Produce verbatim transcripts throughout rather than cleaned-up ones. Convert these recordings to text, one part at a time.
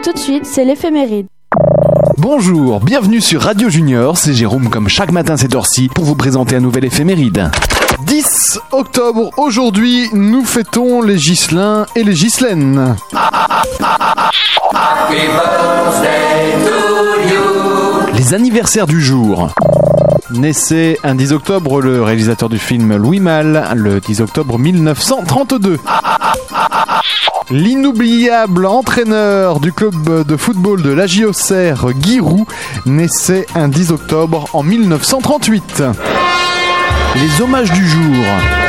tout de suite, c'est l'éphéméride. Bonjour, bienvenue sur Radio Junior, c'est Jérôme comme chaque matin cette heure-ci pour vous présenter un nouvel éphéméride. dix octobre, aujourd'hui, nous fêtons les Ghislains et les Ghislaines. Les anniversaires du jour. Naissait un dix octobre le réalisateur du film Louis Malle, le dix octobre mille neuf cent trente-deux. L'inoubliable entraîneur du club de football de l'A J Auxerre, Guy Roux, naissait un dix octobre en mille neuf cent trente-huit. Les hommages du jour.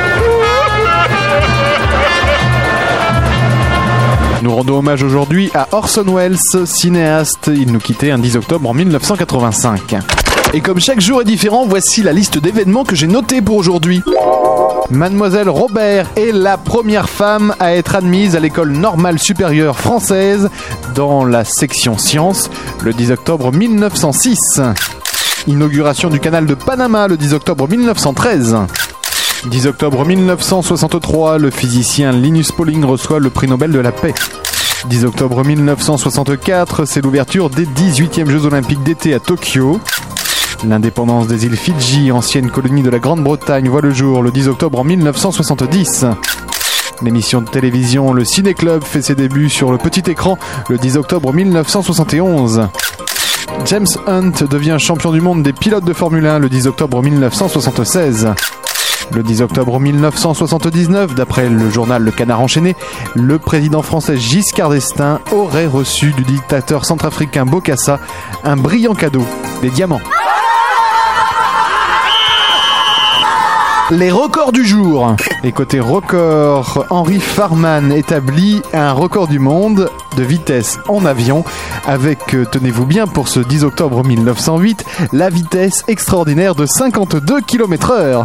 Nous rendons hommage aujourd'hui à Orson Welles, cinéaste. Il nous quittait un dix octobre en mille neuf cent quatre-vingt-cinq. Et comme chaque jour est différent, voici la liste d'événements que j'ai notés pour aujourd'hui. Mademoiselle Robert est la première femme à être admise à l'école normale supérieure française dans la section sciences le dix octobre mille neuf cent six. Inauguration du canal de Panama le dix octobre mille neuf cent treize. dix octobre mille neuf cent soixante-trois, le physicien Linus Pauling reçoit le prix Nobel de la paix. dix octobre mille neuf cent soixante-quatre, c'est l'ouverture des dix-huitièmes Jeux Olympiques d'été à Tokyo. L'indépendance des îles Fidji, ancienne colonie de la Grande-Bretagne, voit le jour le dix octobre mille neuf cent soixante-dix. L'émission de télévision Le Ciné Club fait ses débuts sur le petit écran le dix octobre mille neuf cent soixante et onze. James Hunt devient champion du monde des pilotes de Formule un le dix octobre mille neuf cent soixante-seize. Le dix octobre mille neuf cent soixante-dix-neuf, d'après le journal Le Canard enchaîné, le président français Giscard d'Estaing aurait reçu du dictateur centrafricain Bokassa un brillant cadeau, des diamants. Les records du jour. Et côté record, Henry Farman établit un record du monde de vitesse en avion avec, tenez-vous bien pour ce dix octobre mille neuf cent huit, la vitesse extraordinaire de cinquante-deux kilomètres heure.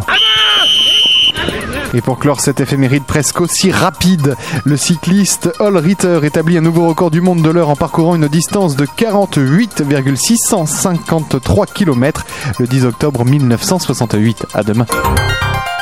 Et pour clore cette éphéméride presque aussi rapide, le cycliste Hall Ritter établit un nouveau record du monde de l'heure en parcourant une distance de quarante-huit virgule six cent cinquante-trois kilomètres le dix octobre mille neuf cent soixante-huit. À demain.